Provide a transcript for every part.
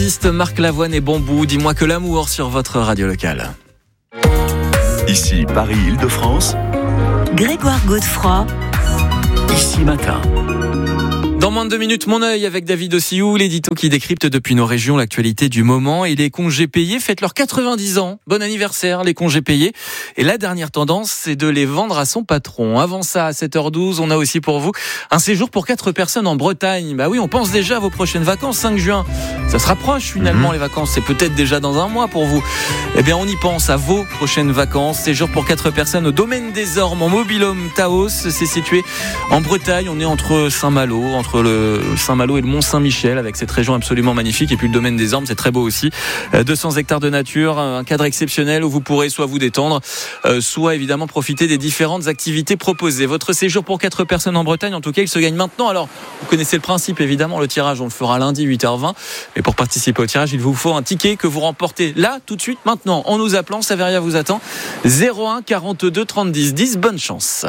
artistes, Marc Lavoine et Bambou, dis-moi que l'amour sur votre radio locale. Ici Paris-Île-de-France, Grégoire Godefroy, Ici Matin. Dans moins de 2 minutes, mon œil avec David Ossiou, l'édito qui décrypte depuis nos régions l'actualité du moment. Et les congés payés fêtent leurs 90 ans. Bon anniversaire, les congés payés. Et la dernière tendance, c'est de les vendre à son patron. Avant ça, à 7h12, on a aussi pour vous un séjour pour 4 personnes en Bretagne. Bah oui, on pense déjà à vos prochaines vacances, 5 juin. Ça se rapproche finalement, les vacances. C'est peut-être déjà dans un mois pour vous. Eh bien, on y pense à vos prochaines vacances. Séjour pour 4 personnes au domaine des Ormes en mobil-home Taos. C'est situé en Bretagne. On est entre Saint-Malo, entre le Saint-Malo et le Mont-Saint-Michel, avec cette région absolument magnifique. Et puis le domaine des Ormes, c'est très beau aussi. 200 hectares de nature, un cadre exceptionnel où vous pourrez soit vous détendre, soit évidemment profiter des différentes activités proposées. Votre séjour pour 4 personnes en Bretagne, en tout cas, il se gagne maintenant. Alors, vous connaissez le principe, évidemment. Le tirage, on le fera lundi, 8h20. Et pour participer au tirage, il vous faut un ticket que vous remportez là, tout de suite, maintenant, en nous appelant. Saveria vous attend. 01 42 30 10 10. Bonne chance.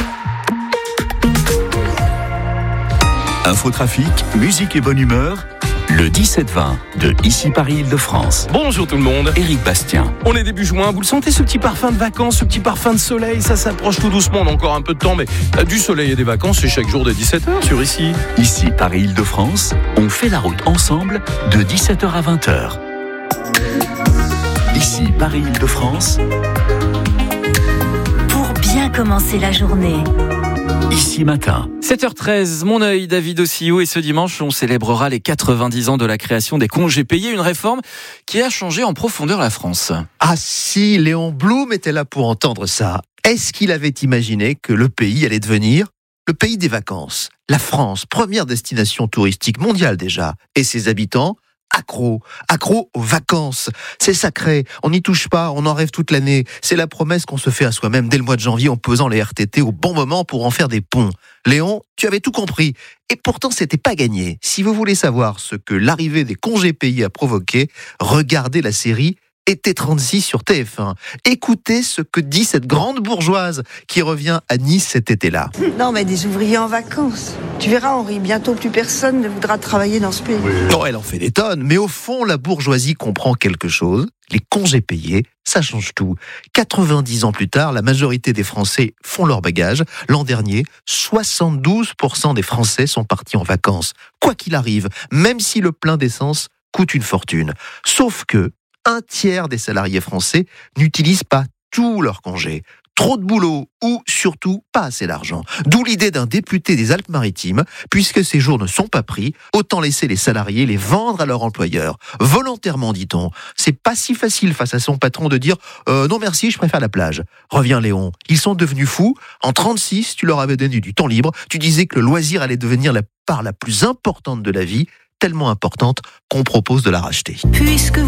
Infotrafic, musique et bonne humeur, le 17-20 de Ici Paris-Île-de-France. Bonjour tout le monde. Éric Bastien. On est début juin, vous le sentez, ce petit parfum de vacances, ce petit parfum de soleil, ça s'approche tout doucement, on a encore un peu de temps, mais du soleil et des vacances, c'est chaque jour dès 17h sur Ici. Ici Paris-Île-de-France, on fait la route ensemble de 17h à 20h. Ici Paris-Île-de-France, pour bien commencer la journée. Ici Matin. 7h13, mon œil, David Ossiou, et ce dimanche, on célébrera les 90 ans de la création des congés payés, une réforme qui a changé en profondeur la France. Ah si, Léon Blum était là pour entendre ça. Est-ce qu'il avait imaginé que le pays allait devenir le pays des vacances? La France, première destination touristique mondiale déjà, et ses habitants accro aux vacances. C'est sacré, on n'y touche pas, on en rêve toute l'année. C'est la promesse qu'on se fait à soi-même dès le mois de janvier en posant les RTT au bon moment pour en faire des ponts. Léon, tu avais tout compris. Et pourtant, c'était pas gagné. Si vous voulez savoir ce que l'arrivée des congés payés a provoqué, regardez la série Été 36 sur TF1. Écoutez ce que dit cette grande bourgeoise qui revient à Nice cet été-là. Non, mais des ouvriers en vacances. Tu verras, Henri, bientôt plus personne ne voudra travailler dans ce pays. Non, elle en fait des tonnes, mais au fond, la bourgeoisie comprend quelque chose. Les congés payés, ça change tout. 90 ans plus tard, la majorité des Français font leur bagage. L'an dernier, 72% des Français sont partis en vacances. Quoi qu'il arrive, même si le plein d'essence coûte une fortune. Sauf que un tiers des salariés français n'utilisent pas tous leurs congés. Trop de boulot ou surtout pas assez d'argent. D'où l'idée d'un député des Alpes-Maritimes, puisque ces jours ne sont pas pris, autant laisser les salariés les vendre à leur employeur. Volontairement, dit-on. C'est pas si facile face à son patron de dire non merci, je préfère la plage. Reviens Léon, ils sont devenus fous. En 36, tu leur avais donné du temps libre. Tu disais que le loisir allait devenir la part la plus importante de la vie, tellement importante qu'on propose de la racheter. Puisque